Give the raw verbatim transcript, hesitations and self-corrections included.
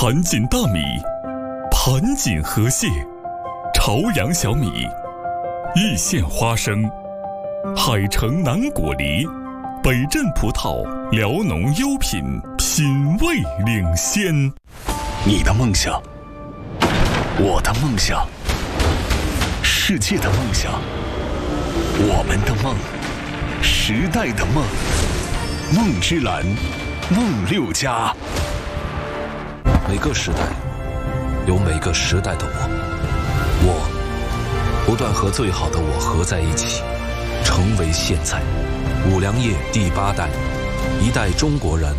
盘锦大米，盘锦河蟹，朝阳小米，易县花生，海城南果梨，北镇葡萄，辽农优品，品味领先。 你的梦想，我的梦想，世界的梦想，我们的梦，时代的梦，梦之蓝，梦六家。 每个时代有每个时代的我，我不断和最好的我合在一起，成为现在。五粮液第八代，一代中国人